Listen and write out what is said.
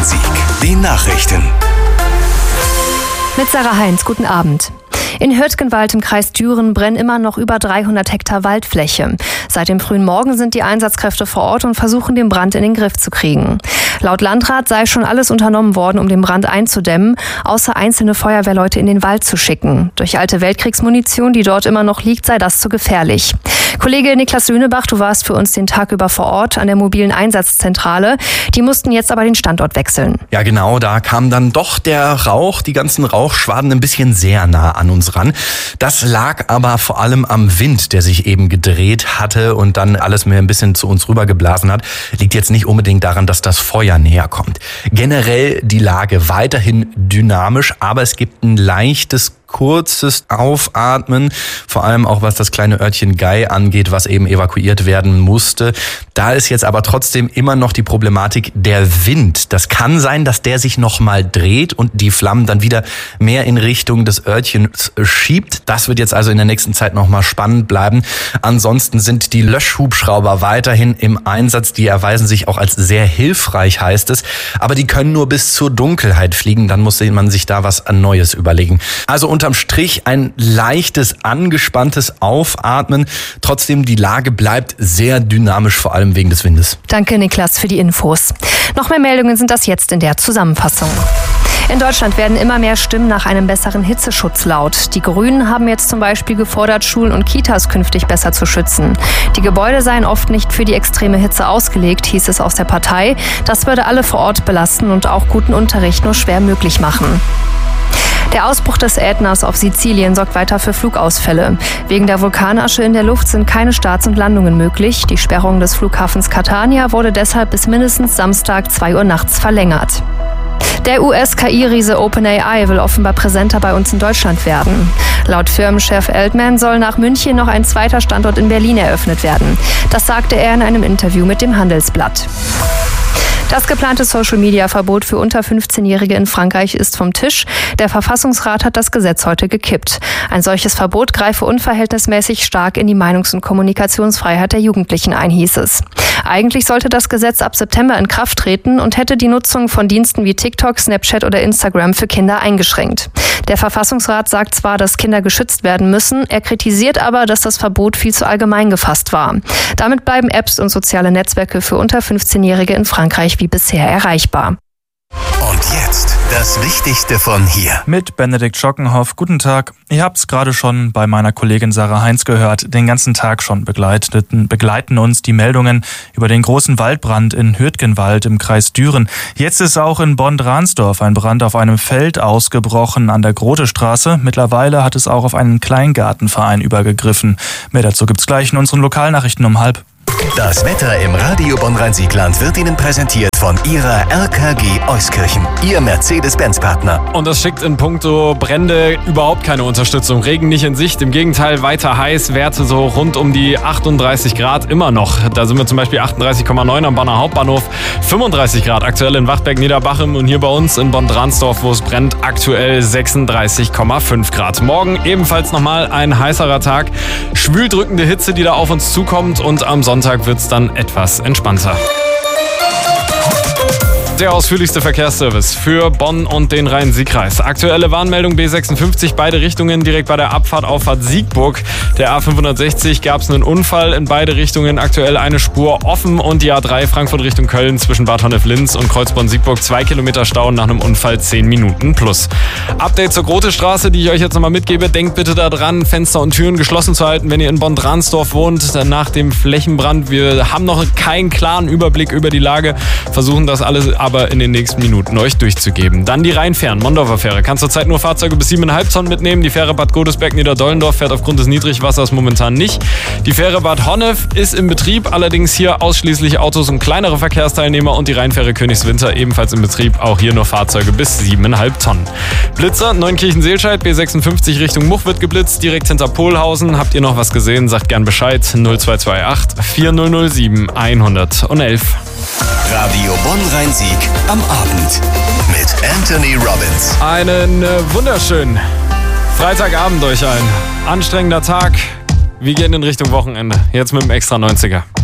Rhein-Sieg. Die Nachrichten. Mit Sarah Heinz, guten Abend. In Hürtgenwald im Kreis Düren brennen immer noch über 300 Hektar Waldfläche. Seit dem frühen Morgen sind die Einsatzkräfte vor Ort und versuchen, den Brand in den Griff zu kriegen. Laut Landrat sei schon alles unternommen worden, um den Brand einzudämmen, außer einzelne Feuerwehrleute in den Wald zu schicken. Durch alte Weltkriegsmunition, die dort immer noch liegt, sei das zu gefährlich. Kollege Niklas Lünebach, du warst für uns den Tag über vor Ort an der mobilen Einsatzzentrale. Die mussten jetzt aber den Standort wechseln. Ja genau, da kam dann doch der Rauch, die ganzen Rauchschwaden ein bisschen sehr nah an uns ran. Das lag aber vor allem am Wind, der sich eben gedreht hatte und dann alles mehr ein bisschen zu uns rübergeblasen hat. Liegt jetzt nicht unbedingt daran, dass das Feuer näher kommt. Generell die Lage weiterhin dynamisch, aber es gibt ein leichtes kurzes Aufatmen, vor allem auch was das kleine Örtchen Gei angeht, was eben evakuiert werden musste. Da ist jetzt aber trotzdem immer noch die Problematik der Wind. Das kann sein, dass der sich nochmal dreht und die Flammen dann wieder mehr in Richtung des Örtchens schiebt. Das wird jetzt also in der nächsten Zeit nochmal spannend bleiben. Ansonsten sind die Löschhubschrauber weiterhin im Einsatz. Die erweisen sich auch als sehr hilfreich, heißt es. Aber die können nur bis zur Dunkelheit fliegen. Dann muss man sich da was Neues überlegen. Also unterm Strich ein leichtes, angespanntes Aufatmen. Trotzdem, die Lage bleibt sehr dynamisch, vor allem wegen des Windes. Danke, Niklas, für die Infos. Noch mehr Meldungen sind das jetzt in der Zusammenfassung. In Deutschland werden immer mehr Stimmen nach einem besseren Hitzeschutz laut. Die Grünen haben jetzt zum Beispiel gefordert, Schulen und Kitas künftig besser zu schützen. Die Gebäude seien oft nicht für die extreme Hitze ausgelegt, hieß es aus der Partei. Das würde alle vor Ort belasten und auch guten Unterricht nur schwer möglich machen. Der Ausbruch des Ätnas auf Sizilien sorgt weiter für Flugausfälle. Wegen der Vulkanasche in der Luft sind keine Starts und Landungen möglich. Die Sperrung des Flughafens Catania wurde deshalb bis mindestens Samstag 2 Uhr nachts verlängert. Der US-KI-Riese OpenAI will offenbar präsenter bei uns in Deutschland werden. Laut Firmenchef Altman soll nach München noch ein zweiter Standort in Berlin eröffnet werden. Das sagte er in einem Interview mit dem Handelsblatt. Das geplante Social-Media-Verbot für unter 15-Jährige in Frankreich ist vom Tisch. Der Verfassungsrat hat das Gesetz heute gekippt. Ein solches Verbot greife unverhältnismäßig stark in die Meinungs- und Kommunikationsfreiheit der Jugendlichen ein, hieß es. Eigentlich sollte das Gesetz ab September in Kraft treten und hätte die Nutzung von Diensten wie TikTok, Snapchat oder Instagram für Kinder eingeschränkt. Der Verfassungsrat sagt zwar, dass Kinder geschützt werden müssen, er kritisiert aber, dass das Verbot viel zu allgemein gefasst war. Damit bleiben Apps und soziale Netzwerke für unter 15-Jährige in Frankreich wie bisher erreichbar. Und jetzt das Wichtigste von hier. Mit Benedikt Schockenhoff. Guten Tag. Ihr habt es gerade schon bei meiner Kollegin Sarah Heinz gehört. Den ganzen Tag schon begleiten uns die Meldungen über den großen Waldbrand in Hürtgenwald im Kreis Düren. Jetzt ist auch in Bonn-Dransdorf ein Brand auf einem Feld ausgebrochen an der Grotestraße. Mittlerweile hat es auch auf einen Kleingartenverein übergegriffen. Mehr dazu gibt's gleich in unseren Lokalnachrichten um 12:30. Das Wetter im Radio Bonn-Rhein-Sieg-Land wird Ihnen präsentiert von Ihrer RKG Euskirchen, Ihr Mercedes-Benz-Partner. Und das schickt in puncto Brände überhaupt keine Unterstützung. Regen nicht in Sicht, im Gegenteil weiter heiß, Werte so rund um die 38 Grad immer noch. Da sind wir zum Beispiel 38,9 am Bonner Hauptbahnhof, 35 Grad aktuell in Wachtberg-Niederbachem und hier bei uns in Bonn-Dransdorf, wo es brennt, aktuell 36,5 Grad. Morgen ebenfalls nochmal ein heißerer Tag, schwüldrückende Hitze, die da auf uns zukommt und am Sonntag wird es dann etwas entspannter. Der ausführlichste Verkehrsservice für Bonn und den Rhein-Sieg-Kreis. Aktuelle Warnmeldung B56, beide Richtungen direkt bei der Abfahrt Siegburg. Der A560 gab es einen Unfall in beide Richtungen. Aktuell eine Spur offen und die A3 Frankfurt Richtung Köln zwischen Bad Honnef-Linz und Kreuzborn-Siegburg 2 Kilometer Stau nach einem Unfall 10 Minuten plus. Update zur Grotestraße, die ich euch jetzt nochmal mitgebe. Denkt bitte daran, Fenster und Türen geschlossen zu halten, wenn ihr in Bonn-Dransdorf wohnt. Nach dem Flächenbrand. Wir haben noch keinen klaren Überblick über die Lage. Versuchen das alles aber in den nächsten Minuten euch durchzugeben. Dann die Rheinfähren, Mondorfer Fähre. Kann zurzeit nur Fahrzeuge bis 7,5 Tonnen mitnehmen. Die Fähre Bad Godesberg-Niederdollendorf fährt aufgrund des Niedrigwassers momentan nicht. Die Fähre Bad Honnef ist im Betrieb, allerdings hier ausschließlich Autos und kleinere Verkehrsteilnehmer und die Rheinfähre Königswinter ebenfalls im Betrieb, auch hier nur Fahrzeuge bis 7,5 Tonnen. Blitzer, Neunkirchen-Seelscheid, B56 Richtung Much wird geblitzt, direkt hinter Polhausen. Habt ihr noch was gesehen? Sagt gern Bescheid. 0228 4007 111. Radio Bonn-Rhein-Sieg am Abend mit Anthony Robbins. Einen wunderschönen Freitagabend euch allen. Anstrengender Tag. Wir gehen in Richtung Wochenende. Jetzt mit dem extra 90er.